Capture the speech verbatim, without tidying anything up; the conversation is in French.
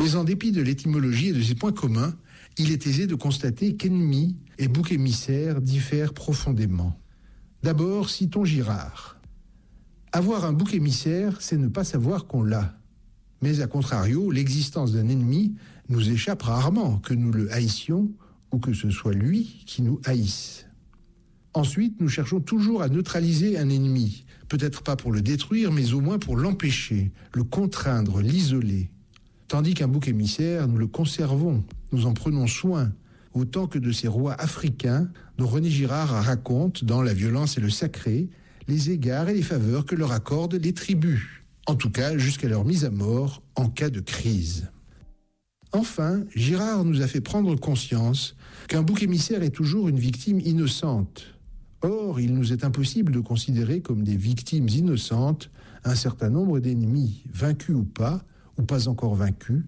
Mais en dépit de l'étymologie et de ses points communs, il est aisé de constater qu'ennemi et bouc émissaire diffèrent profondément. D'abord, citons Girard. Avoir un bouc émissaire, c'est ne pas savoir qu'on l'a. Mais à contrario, l'existence d'un ennemi nous échappe rarement, que nous le haïssions ou que ce soit lui qui nous haïsse. Ensuite, nous cherchons toujours à neutraliser un ennemi, peut-être pas pour le détruire, mais au moins pour l'empêcher, le contraindre, l'isoler. Tandis qu'un bouc émissaire, nous le conservons, nous en prenons soin, autant que de ces rois africains dont René Girard raconte dans La violence et le sacré les égards et les faveurs que leur accordent les tribus, en tout cas jusqu'à leur mise à mort en cas de crise. Enfin, Girard nous a fait prendre conscience qu'un bouc émissaire est toujours une victime innocente. Or, il nous est impossible de considérer comme des victimes innocentes un certain nombre d'ennemis, vaincus ou pas, ou pas encore vaincus,